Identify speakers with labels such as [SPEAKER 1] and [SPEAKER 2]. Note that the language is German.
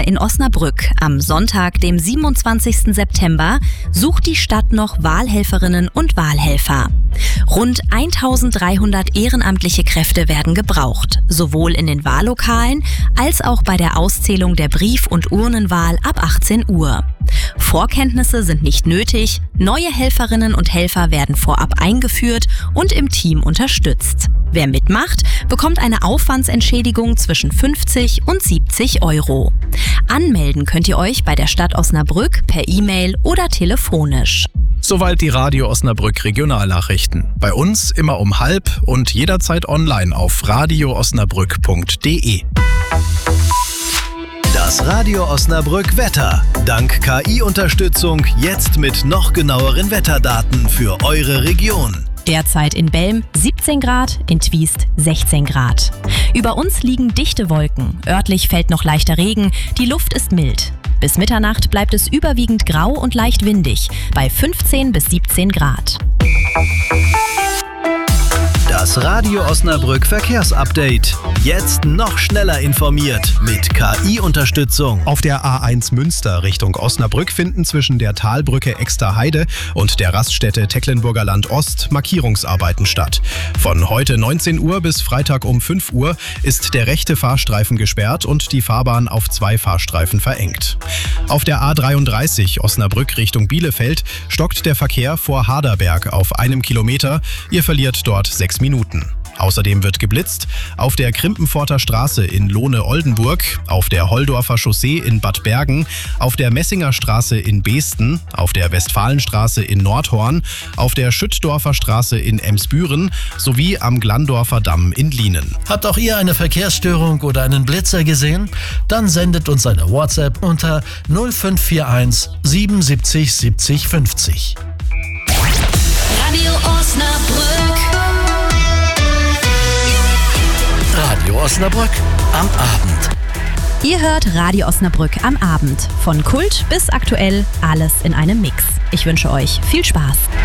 [SPEAKER 1] in Osnabrück. Am Sonntag, dem 27. September, sucht die Stadt noch Wahlhelferinnen und Wahlhelfer. Rund 1300 ehrenamtliche Kräfte werden gebraucht, sowohl in den Wahllokalen als auch bei der Auszählung der Brief- und Urnenwahl ab 18 Uhr. Vorkenntnisse sind nicht nötig, neue Helferinnen und Helfer werden vorab eingeführt und im Team unterstützt. Wer mitmacht, bekommt eine Aufwandsentschädigung zwischen 50 und 70 Euro. Anmelden könnt ihr euch bei der Stadt Osnabrück per E-Mail oder telefonisch.
[SPEAKER 2] Soweit die Radio Osnabrück Regionalnachrichten. Bei uns immer um 12:30 und jederzeit online auf radioosnabrück.de.
[SPEAKER 3] Das Radio Osnabrück Wetter. Dank KI-Unterstützung jetzt mit noch genaueren Wetterdaten für eure Region.
[SPEAKER 1] Derzeit in Belm 17 Grad, in Twiest 16 Grad. Über uns liegen dichte Wolken. Örtlich fällt noch leichter Regen. Die Luft ist mild. Bis Mitternacht bleibt es überwiegend grau und leicht windig, bei 15 bis 17 Grad.
[SPEAKER 3] Das Radio Osnabrück Verkehrsupdate. Jetzt noch schneller informiert mit KI-Unterstützung.
[SPEAKER 4] Auf der A1 Münster Richtung Osnabrück finden zwischen der Talbrücke Exterheide und der Raststätte Tecklenburger Land Ost Markierungsarbeiten statt. Von heute 19 Uhr bis Freitag um 5 Uhr ist der rechte Fahrstreifen gesperrt und die Fahrbahn auf 2 Fahrstreifen verengt. Auf der A33 Osnabrück Richtung Bielefeld stockt der Verkehr vor Haderberg auf 1 Kilometer. Ihr verliert dort 6 Minuten. Außerdem wird geblitzt auf der Krimpenpforter Straße in Lohne-Oldenburg, auf der Holdorfer Chaussee in Bad Bergen, auf der Messinger Straße in Beesten, auf der Westfalenstraße in Nordhorn, auf der Schüttdorfer Straße in Emsbüren sowie am Glandorfer Damm in Lienen.
[SPEAKER 5] Habt auch ihr eine Verkehrsstörung oder einen Blitzer gesehen? Dann sendet uns eine WhatsApp unter 0541 77 70 50.
[SPEAKER 6] Radio Osnabrück.
[SPEAKER 5] Radio Osnabrück am Abend.
[SPEAKER 1] Ihr hört Radio Osnabrück am Abend. Von Kult bis aktuell, alles in einem Mix. Ich wünsche euch viel Spaß.